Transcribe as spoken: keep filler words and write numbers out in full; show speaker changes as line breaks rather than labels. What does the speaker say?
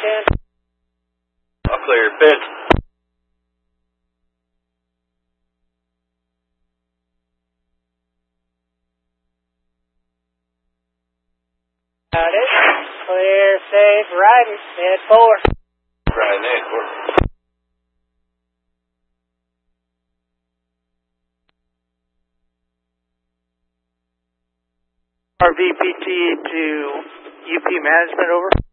ten.
I'll clear pit.
Got it. Clear, safe, riding, head four.
Riding head four.
R V P T to U P management, over.